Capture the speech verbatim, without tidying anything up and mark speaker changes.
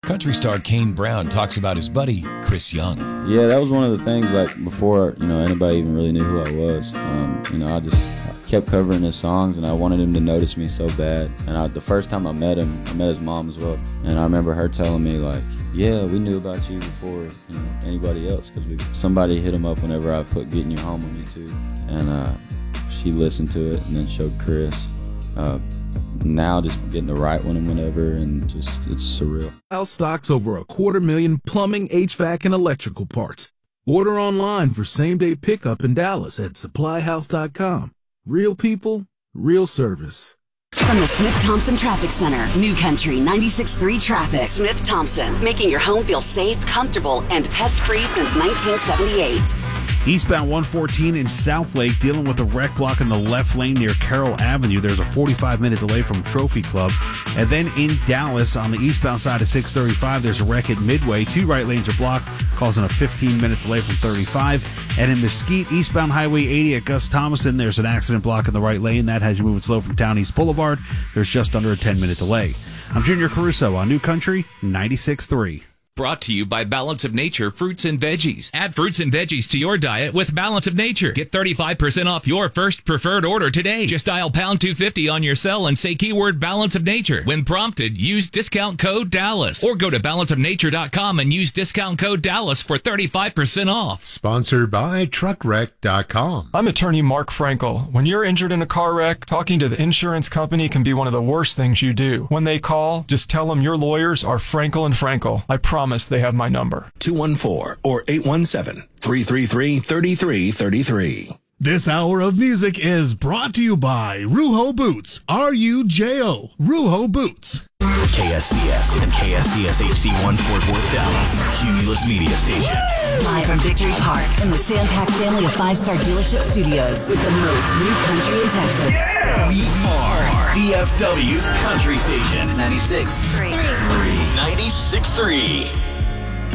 Speaker 1: Country star Kane Brown talks about his buddy, Chris Young.
Speaker 2: Yeah, that was one of the things, like, before, you know, anybody even really knew who I was. Um, you know, I just kept covering his songs, and I wanted him to notice me so bad. And I, the first time I met him, I met his mom as well. And I remember her telling me, like, yeah, we knew about you before, you know, anybody else, because somebody hit him up whenever I put Getting You Home on YouTube. And uh, she listened to it and then showed Chris. Uh, now just getting the right one and whenever, and just, it's surreal.
Speaker 3: Al stocks over a quarter million plumbing, H V A C, and electrical parts. Order online for same-day pickup in Dallas at supply house dot com. Real people, real service.
Speaker 4: From the Smith Thompson Traffic Center, New Country ninety-six point three Traffic. Smith Thompson, making your home feel safe, comfortable, and pest-free since nineteen seventy-eight.
Speaker 5: Eastbound one fourteen in Southlake dealing with a wreck block in the left lane near Carroll Avenue. There's a forty-five minute delay from Trophy Club. And then in Dallas on the eastbound side of six thirty-five, there's a wreck at Midway. Two right lanes are blocked, causing a fifteen minute delay from thirty-five. And in Mesquite, eastbound Highway eighty at Gus Thomason, there's an accident block in the right lane. That has you moving slow from Town East Boulevard. There's just under a ten minute delay. I'm Junior Caruso on New Country ninety-six point three.
Speaker 6: Brought to you by Balance of Nature Fruits and Veggies. Add fruits and veggies to your diet with Balance of Nature. Get thirty-five percent off your first preferred order today. Just dial pound two fifty on your cell and say keyword Balance of Nature. When prompted, use discount code Dallas. Or go to balance of nature dot com and use discount code Dallas for thirty-five percent off.
Speaker 7: Sponsored by truck wreck dot com.
Speaker 8: I'm attorney Mark Frankel. When you're injured in a car wreck, talking to the insurance company can be one of the worst things you do. When they call, just tell them your lawyers are Frankel and Frankel. I promise they have my number.
Speaker 9: two one four or eight one seven, three three three, three three three three.
Speaker 10: This hour of music is brought to you by Rujo Boots. R U J O. Rujo Boots.
Speaker 9: K S C S and K S C S H D one Fort Worth, Dallas. Cumulus Media Station.
Speaker 4: Live from Victory Park in the Sandpack family of five-star dealership studios with the most new country in Texas.
Speaker 9: Yeah. We are D F W's country station. ninety-six point three. ninety-six point three.